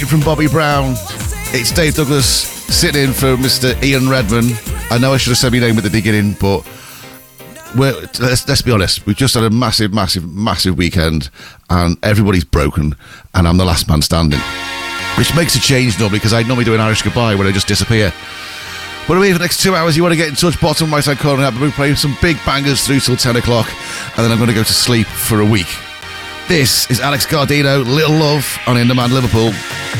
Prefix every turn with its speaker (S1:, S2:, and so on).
S1: From Bobby Brown, it's Dave Douglas sitting in for Mr. Ian Redman. I know I should have said my name at the beginning, but let's be honest. We've just had a massive weekend, and everybody's broken, and I'm the last man standing. Which makes a change normally, because I normally do an Irish goodbye when I just disappear. But away for the next 2 hours, you want to get in touch, bottom right side corner, I'll be playing some big bangers through till 10 o'clock, and then I'm going to go to sleep for a week. This is Alex Gardino, Little Love on In Demand Liverpool.